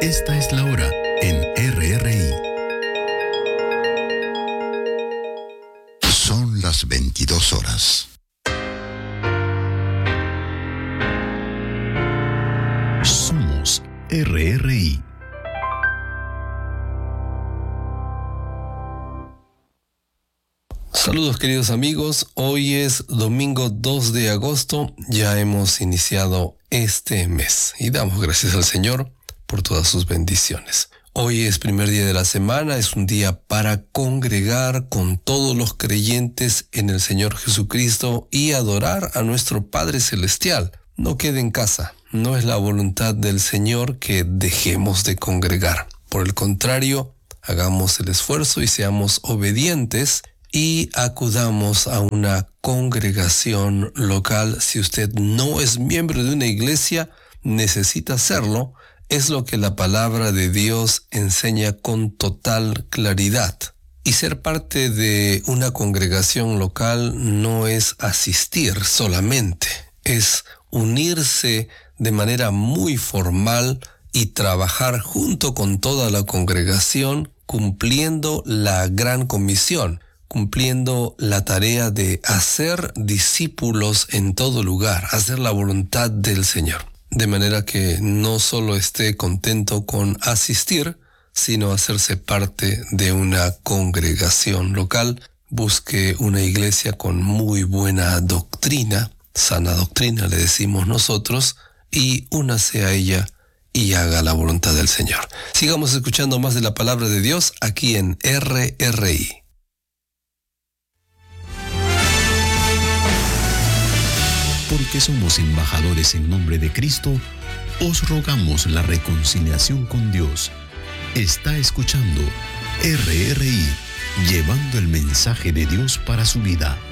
Esta es la hora en RRI. Son las 22 horas. Somos RRI. Saludos queridos amigos, hoy es domingo 2 de agosto, ya hemos iniciado este mes y damos gracias al Señor por todas sus bendiciones. Hoy es primer día de la semana, es un día para congregar con todos los creyentes en el Señor Jesucristo y adorar a nuestro Padre Celestial. No quede en casa, no es la voluntad del Señor que dejemos de congregar. Por el contrario, hagamos el esfuerzo y seamos obedientes y acudamos a una congregación local. Si usted no es miembro de una iglesia, necesita hacerlo. Es lo que la palabra de Dios enseña con total claridad. Y ser parte de una congregación local no es asistir solamente, es unirse de manera muy formal y trabajar junto con toda la congregación, cumpliendo la gran comisión, cumpliendo la tarea de hacer discípulos en todo lugar, hacer la voluntad del Señor. De manera que no solo esté contento con asistir, sino hacerse parte de una congregación local. Busque una iglesia con muy buena doctrina, sana doctrina le decimos nosotros, y únase a ella y haga la voluntad del Señor. Sigamos escuchando más de la palabra de Dios aquí en RRI. Porque somos embajadores en nombre de Cristo, os rogamos la reconciliación con Dios. Está escuchando RRI, llevando el mensaje de Dios para su vida.